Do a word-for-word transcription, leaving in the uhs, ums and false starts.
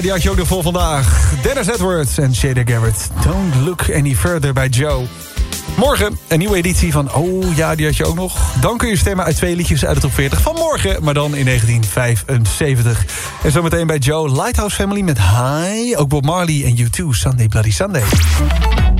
Die had je ook nog voor vandaag. Dennis Edwards en Shader Garrett. Don't look any further bij Joe. Morgen een nieuwe editie van Oh ja, die had je ook nog. Dan kun je stemmen uit twee liedjes uit de top veertig van morgen, maar dan in negentien vijfenzeventig. En zometeen bij Joe, Lighthouse Family met High. Ook Bob Marley en U twee, Sunday Bloody Sunday.